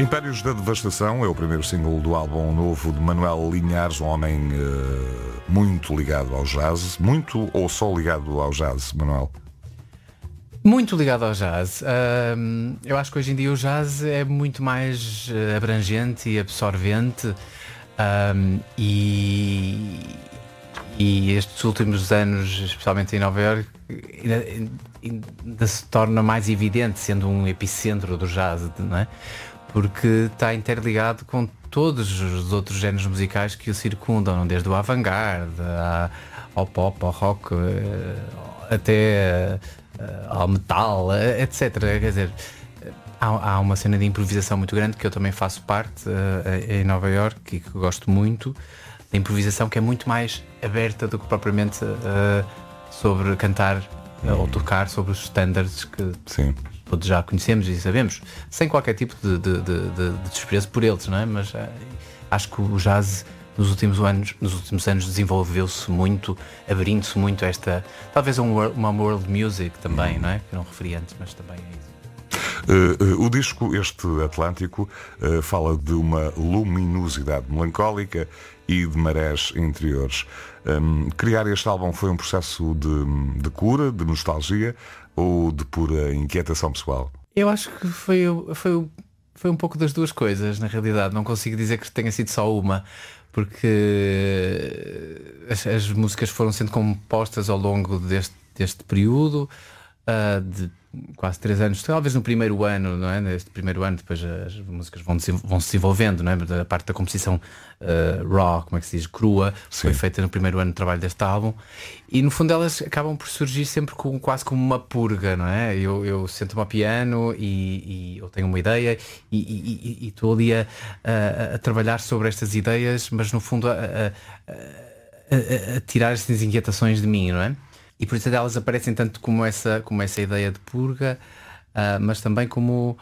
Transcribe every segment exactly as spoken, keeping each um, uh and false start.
Impérios da Devastação é o primeiro single do álbum novo de Manuel Linhares, um homem uh, muito ligado ao jazz. Muito ou só ligado ao jazz, Manuel? Muito ligado ao jazz. Uh, eu acho que hoje em dia o jazz é muito mais uh, abrangente e absorvente uh, e, e estes últimos anos, especialmente em Nova Iorque, ainda, ainda se torna mais evidente, sendo um epicentro do jazz, não é? Porque está interligado com todos os outros géneros musicais que o circundam, desde o avant-garde ao pop, ao rock, até ao metal, etcétera. Quer dizer, há, há uma cena de improvisação muito grande que eu também faço parte em Nova Iorque e que gosto muito, da improvisação que é muito mais aberta do que propriamente sobre cantar hum. ou tocar sobre os standards que... Sim. Todos já conhecemos e sabemos, sem qualquer tipo de, de, de, de desprezo por eles, não é? Mas uh, acho que o jazz nos últimos anos, nos últimos anos desenvolveu-se muito, abrindo-se muito a esta, talvez um, uma world music também, não é? Que eu não referi antes, mas também é isso. Uh, uh, o disco, este Atlântico, uh, fala de uma luminosidade melancólica e de marés interiores. Um, criar este álbum foi um processo de, de cura, de nostalgia ou de pura inquietação pessoal? Eu acho que foi, foi, foi um pouco das duas coisas, na realidade. Não consigo dizer que tenha sido só uma, porque as, as músicas foram sendo compostas ao longo deste, deste período uh, de quase três anos, talvez no primeiro ano, não é? Neste primeiro ano, depois as músicas vão, vão se desenvolvendo, não é? A parte da composição uh, raw, como é que se diz, crua, Sim. foi feita no primeiro ano de trabalho deste álbum, e no fundo elas acabam por surgir sempre com, quase como uma purga, não é? Eu, eu sento-me ao piano e, e eu tenho uma ideia e estou ali a, a, a trabalhar sobre estas ideias, mas no fundo a, a, a, a tirar estas inquietações de mim, não é? E por isso elas aparecem tanto como essa, como essa ideia de purga, uh, mas também como,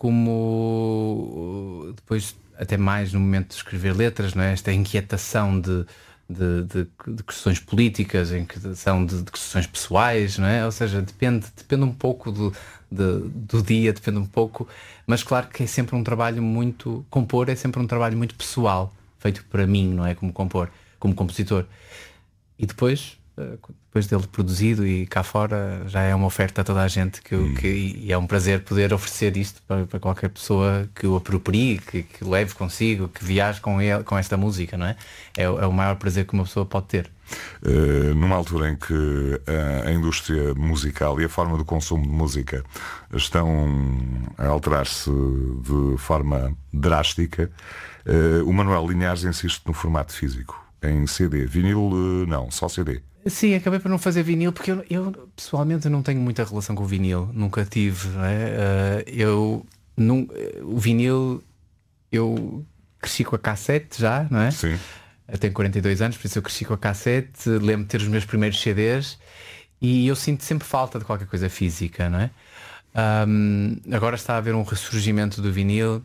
como depois até mais no momento de escrever letras, não é? Esta inquietação de, de, de, de questões políticas, inquietação de, de questões pessoais, não é? Ou seja, depende, depende um pouco do, de, do dia, depende um pouco, mas claro que é sempre um trabalho muito, compor é sempre um trabalho muito pessoal, feito para mim, não é? Como compor, como compositor. E depois... depois dele produzido e cá fora já é uma oferta a toda a gente que, hum. que, e é um prazer poder oferecer isto para, para qualquer pessoa que o aproprie, que, que leve consigo, que viaje com, ele, com esta música, não é? É, é o maior prazer que uma pessoa pode ter. Uh, numa altura em que a, a indústria musical e a forma do consumo de música estão a alterar-se de forma drástica, uh, o Manuel Linhares insiste no formato físico, em C D. Vinil, uh, não, só C D. Sim, acabei por não fazer vinil porque eu, eu pessoalmente não tenho muita relação com o vinil, nunca tive, não é? Uh, eu num, o vinil eu cresci com a cassete já, não é? Sim. Eu tenho quarenta e dois anos, por isso eu cresci com a cassete, lembro de ter os meus primeiros C Ds e eu sinto sempre falta de qualquer coisa física, não é? Um, agora está a haver um ressurgimento do vinil.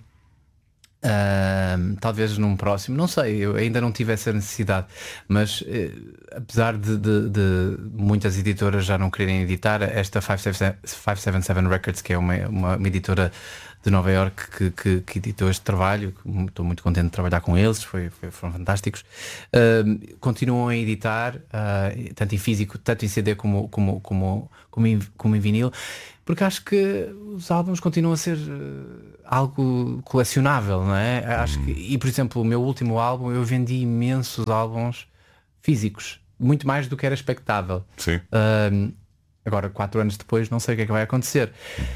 Uh, talvez num próximo, não sei, eu ainda não tive essa necessidade, mas eh, apesar de, de, de muitas editoras já não quererem editar, esta quinhentos e setenta e sete Records, que é uma, uma, uma editora de Nova Iorque que, que, que editou este trabalho, estou muito contente de trabalhar com eles, foi, foi, foram fantásticos, uh, continuam a editar uh, tanto em físico, tanto em C D como, como, como, como, em, como em vinil, porque acho que os álbuns continuam a ser uh, algo colecionável, não é? Acho que, e por exemplo, o meu último álbum eu vendi imensos álbuns físicos, muito mais do que era expectável. Sim. Uh, agora, quatro anos depois, não sei o que é que vai acontecer.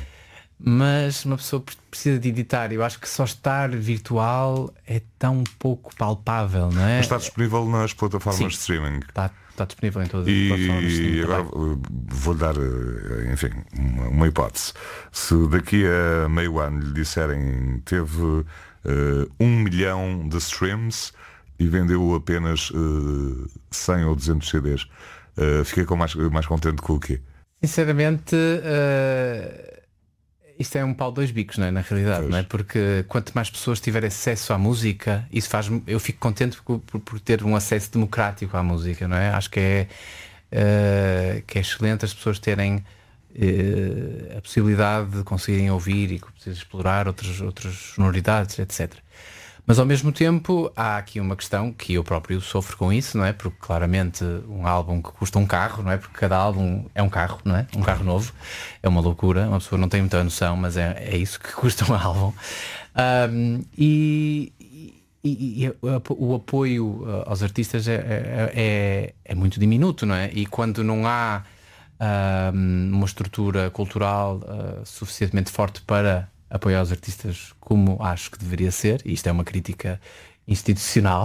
Mas uma pessoa precisa de editar. Eu acho que só estar virtual é tão pouco palpável, não é? Mas está disponível nas plataformas Sim, de streaming. Está, está disponível em todas as e, plataformas de streaming. E agora vou-lhe dar, enfim, uma, uma hipótese. Se daqui a meio ano lhe disserem teve uh, um milhão de streams e vendeu apenas uh, cem ou duzentos C Ds, uh, fiquei com mais, mais contente com o quê? Sinceramente... Uh... Isto é um pau de dois bicos, não é? Na realidade, não é? Porque quanto mais pessoas tiverem acesso à música, isso faz, eu fico contente por, por, por ter um acesso democrático à música, não é? Acho que é, uh, que é excelente as pessoas terem uh, a possibilidade de conseguirem ouvir e explorar outras, outras sonoridades, etcétera. Mas ao mesmo tempo há aqui uma questão que eu próprio sofro com isso, não é? Porque claramente um álbum que custa um carro, não é? Porque cada álbum é um carro, não é? Um carro novo. É uma loucura, uma pessoa não tem muita noção, mas é, é isso que custa um álbum. Um, e, e, e o apoio aos artistas é, é, é, é muito diminuto, não é? E quando não há um, uma estrutura cultural uh, suficientemente forte para apoiar os artistas como acho que deveria ser, e isto é uma crítica institucional,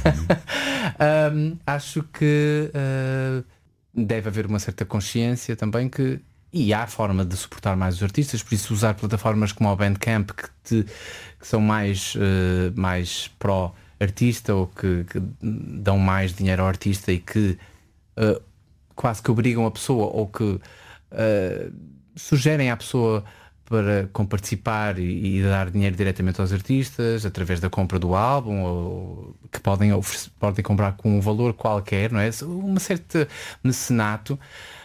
um, acho que uh, deve haver uma certa consciência também que, e há forma de suportar mais os artistas, por isso usar plataformas como o Bandcamp que, te, que são mais, uh, mais pró-artista ou que, que dão mais dinheiro ao artista e que uh, quase que obrigam a pessoa ou que uh, sugerem à pessoa para comparticipar e, e dar dinheiro diretamente aos artistas através da compra do álbum, ou que podem, podem comprar com um valor qualquer, não é? Uma certa mecenato.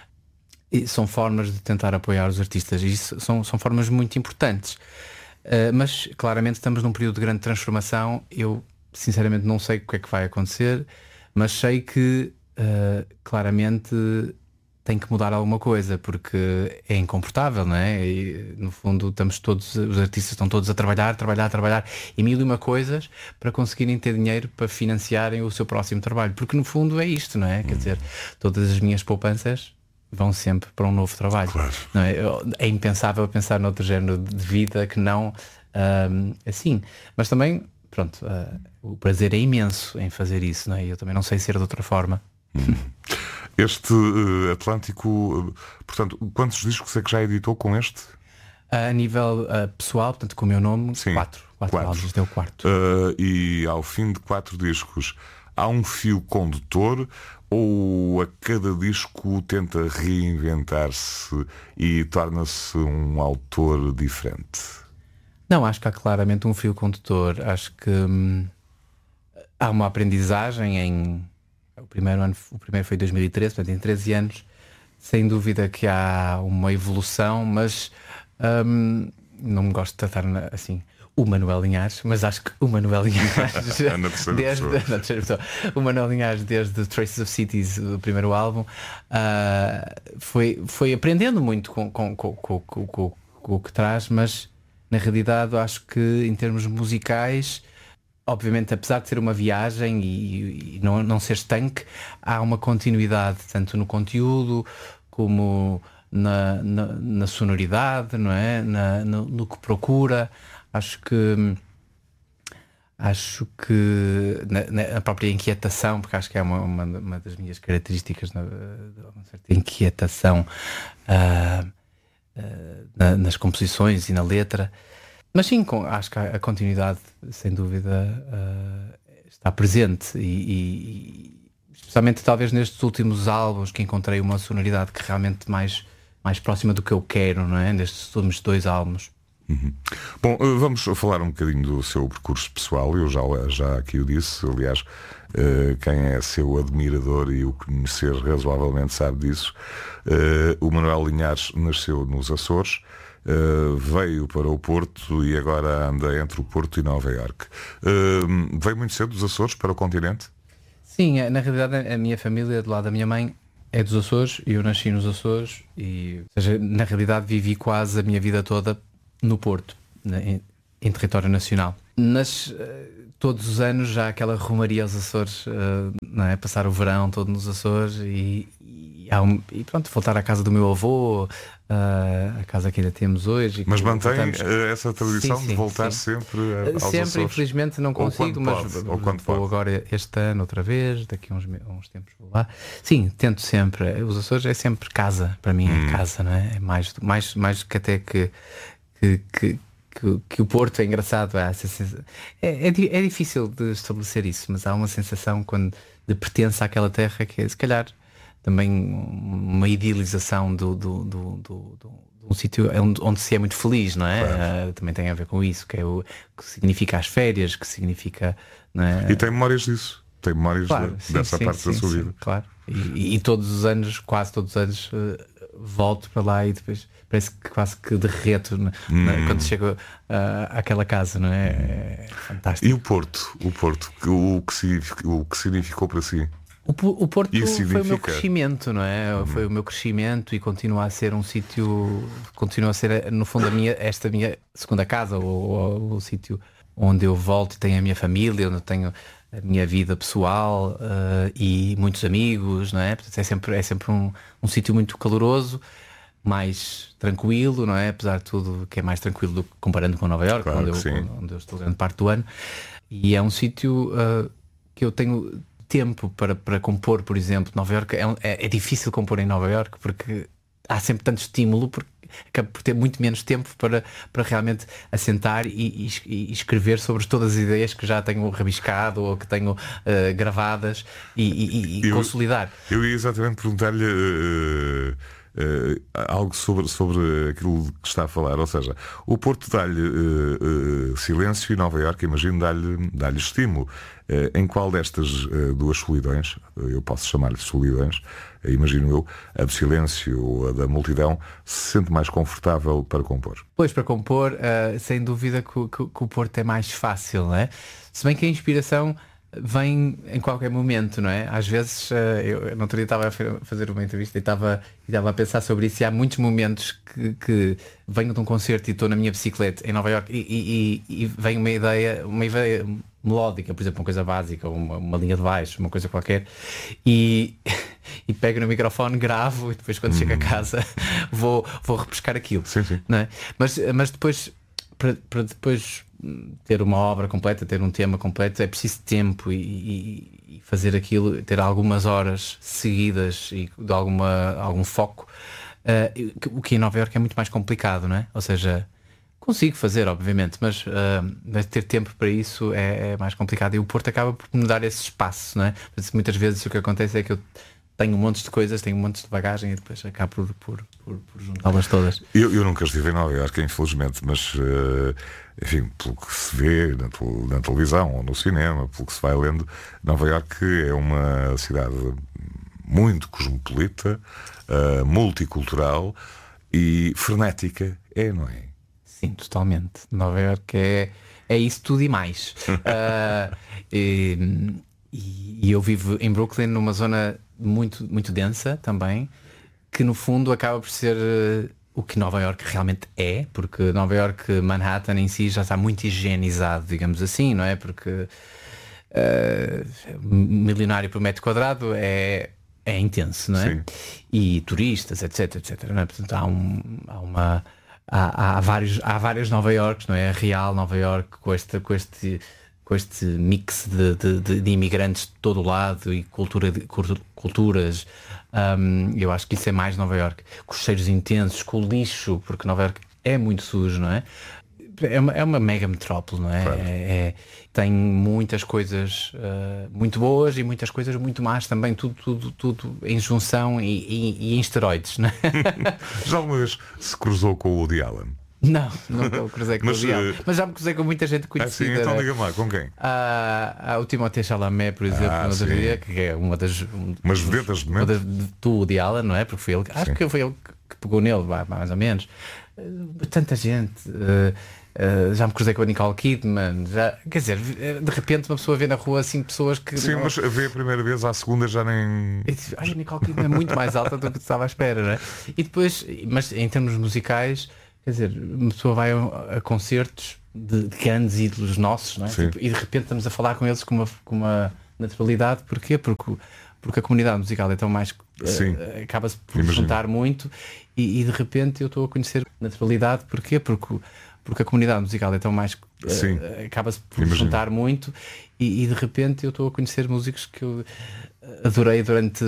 E são formas de tentar apoiar os artistas, e isso são, são formas muito importantes. Uh, mas claramente estamos num período de grande transformação. Eu sinceramente não sei o que é que vai acontecer, mas sei que uh, claramente tem que mudar alguma coisa, porque é incomportável, não é? E, no fundo estamos todos, os artistas estão todos a trabalhar, trabalhar, trabalhar e mil e uma coisas para conseguirem ter dinheiro para financiarem o seu próximo trabalho, porque no fundo é isto, não é? Hum. Quer dizer, todas as minhas poupanças vão sempre para um novo trabalho. Claro. Não é? É impensável pensar noutro género de vida que não um, assim. Mas também, pronto, uh, o prazer é imenso em fazer isso, não é? Eu também não sei ser de outra forma. Hum. Este uh, Atlântico, uh, portanto, quantos discos é que já editou com este? Uh, a nível uh, pessoal, portanto, com o meu nome, Sim, quatro. Quatro, quatro. álbuns, deu quarto. Uh, e ao fim de quatro discos, há um fio condutor ou a cada disco tenta reinventar-se e torna-se um autor diferente? Não, acho que há claramente um fio condutor. Acho que hum, há uma aprendizagem em... O primeiro ano, o primeiro foi em dois mil e treze, portanto em treze anos, sem dúvida que há uma evolução, mas hum, não me gosto de tratar assim o Manuel Linhares, mas acho que o Manuel Linhares desde, na terceira pessoa, o Manuel Linhares desde Traces of Cities, o primeiro álbum, uh, foi, foi aprendendo muito com, com, com, com, com, com, com o que traz, mas na realidade acho que em termos musicais, obviamente, apesar de ser uma viagem e, e não, não ser estanque, há uma continuidade tanto no conteúdo como na, na, na sonoridade, não é? Na, no, no que procura. Acho que acho que na, na própria inquietação, porque acho que é uma, uma, uma das minhas características, na, uma certa inquietação uh, uh, na, nas composições e na letra. Mas sim, com, acho que a, a continuidade, sem dúvida, uh, está presente e, e especialmente talvez nestes últimos álbuns que encontrei uma sonoridade que realmente mais, mais próxima do que eu quero, não é? Nestes últimos dois álbuns. Uhum. Bom, vamos falar um bocadinho do seu percurso pessoal. Eu já, já aqui o disse, aliás, uh, quem é seu admirador e o conhecer razoavelmente sabe disso. Uh, o Manuel Linhares nasceu nos Açores, uh, veio para o Porto e agora anda entre o Porto e Nova Iorque. Uh, veio muito cedo dos Açores para o continente? Sim, na realidade a minha família, do lado da minha mãe, é dos Açores e eu nasci nos Açores e, ou seja, na realidade vivi quase a minha vida toda no Porto, em, em território nacional. Mas uh, todos os anos já aquela rumaria aos Açores, uh, não é? Passar o verão todo nos Açores e, e, há um, e pronto, voltar à casa do meu avô, uh, a casa que ainda temos hoje. Mas mantém voltamos... essa tradição sim, sim, de voltar sim. sempre aos Sempre, Açores? Infelizmente não consigo, mas pode, ou quando vou pode. agora este ano outra vez, daqui a uns, uns tempos vou lá. Sim, tento sempre. Os Açores é sempre casa, para mim hum. é casa, não é? É mais, mais, mais que até que Que, que, que, que o Porto é engraçado. É, é, é difícil de estabelecer isso, mas há uma sensação quando, de pertença àquela terra que é, se calhar, também uma idealização do, do, do, do, do, de um sítio onde, onde se é muito feliz, não é? Claro. Uh, também tem a ver com isso, que é o que significa as férias, que significa. Não é? E tem memórias disso? Tem memórias claro, de, sim, dessa sim, parte sim, da sua sim, vida? Claro. E, e todos os anos, quase todos os anos. Uh, volto para lá e depois parece que quase que derreto na, hum. na, quando chego uh, àquela casa, não é? É fantástico. E o Porto? O Porto, o que significou, o que significou para si? O, o Porto Isso foi significa... o meu crescimento, não é? Uhum. Foi o meu crescimento e continua a ser um sítio, continua a ser no fundo a minha, esta minha segunda casa, ou, ou, o sítio onde eu volto e tenho a minha família, onde eu tenho a minha vida pessoal uh, e muitos amigos, não é? Portanto, é sempre, é sempre um, um sítio muito caloroso, mais tranquilo, não é? Apesar de tudo, que é mais tranquilo do que comparando com Nova Iorque, claro onde, eu, onde eu estou grande parte do ano. E é um sítio uh, que eu tenho tempo para, para compor, por exemplo. Nova Iorque é, é, é difícil compor em Nova Iorque porque há sempre tanto estímulo, porque acabo por ter muito menos tempo para, para realmente assentar e, e, e escrever sobre todas as ideias que já tenho rabiscado ou que tenho uh, gravadas e, e, e eu, consolidar. Eu ia exatamente perguntar-lhe uh, uh, algo sobre, sobre aquilo que está a falar, ou seja, o Porto dá-lhe uh, uh, silêncio e Nova Iorque, imagino, dá-lhe, dá-lhe estímulo. Uh, em qual destas uh, duas solidões, uh, eu posso chamar-lhe solidões, uh, imagino eu, a do silêncio ou a da multidão, se sente mais confortável para compor? Pois, para compor, uh, sem dúvida que, que, que o Porto é mais fácil, não é? Se bem que a inspiração vem em qualquer momento, não é? Às vezes, uh, eu no outro dia estava a fazer uma entrevista e estava, e estava a pensar sobre isso, e há muitos momentos que, que venho de um concerto e estou na minha bicicleta em Nova Iorque e, e, e vem uma ideia, uma ideia melódica, por exemplo, uma coisa básica, uma, uma linha de baixo, uma coisa qualquer, e, e pego no microfone, gravo e depois quando hum. chego a casa vou, vou repescar aquilo. Sim, sim. Não é? mas, mas depois para, para depois ter uma obra completa, ter um tema completo, é preciso tempo e, e, e fazer aquilo, ter algumas horas seguidas e de alguma, algum foco, uh, o que em Nova Iorque é muito mais complicado, não é? Ou seja, consigo fazer, obviamente, mas uh, ter tempo para isso é, é mais complicado, e o Porto acaba por me dar esse espaço, não é? Muitas vezes o que acontece é que eu tenho um monte de coisas, tenho um monte de bagagem e depois acabo por, por, por, por juntá-las todas. Eu, eu nunca estive em Nova Iorque, infelizmente, mas uh, enfim, pelo que se vê na, na televisão ou no cinema, pelo que se vai lendo, Nova Iorque é uma cidade muito cosmopolita, uh, multicultural e frenética, é, não é? Sim, totalmente. Nova Iorque é, é isso tudo e mais. uh, e, e eu vivo em Brooklyn, numa zona muito, muito densa também, que no fundo acaba por ser uh, o que Nova Iorque realmente é, porque Nova Iorque, Manhattan em si já está muito higienizado, digamos assim, não é? Porque uh, milionário por metro quadrado é, é intenso, não é? Sim. E turistas, etc, etc, não é? Portanto, há, um, há uma há, há, vários, há várias Nova Iorques, não é? A real Nova Iorque com este, com este com este mix de, de, de imigrantes de todo o lado e cultura de, culturas, um, eu acho que isso é mais Nova Iorque, com os cheiros intensos, com o lixo, porque Nova Iorque é muito sujo, não é? É uma, é uma mega metrópole, não é? Claro. É, é tem muitas coisas uh, muito boas e muitas coisas muito más também, tudo, tudo, tudo em junção e, e, e em esteroides, não é? Já alguma vez se cruzou com o Woody Allen? Não, nunca o cruzei com mas, o Diabo. Mas já me cruzei com muita gente conhecida. Ah, sim, então diga-me lá, com quem? Ah, o Timothée Chalamet, por exemplo, ah, no outro dia, que é uma das um, umas vedetas de momento. Do Woody Allen, não é? Porque foi ele, acho que foi ele que pegou nele, mais ou menos. Tanta gente. Uh, uh, já me cruzei com a Nicole Kidman. Já, quer dizer, de repente uma pessoa vê na rua assim pessoas que. Sim, não... mas vê a primeira vez, à segunda já nem. E diz, ai, a Nicole Kidman é muito mais alta do que estava à espera, não é? E depois, mas em termos musicais, quer dizer, uma pessoa vai a, a concertos de, de grandes ídolos nossos, não é? Tipo, e de repente estamos a falar com eles com uma, com uma naturalidade. Porquê? Porque, porque a comunidade musical é tão mais. Uh, acaba-se por Imagina. juntar muito e, e de repente eu estou a conhecer naturalidade. Porquê? Porque, porque a comunidade musical é tão mais. Uh, acaba-se por Imagina. juntar muito e, e de repente eu estou a conhecer músicos que eu adorei durante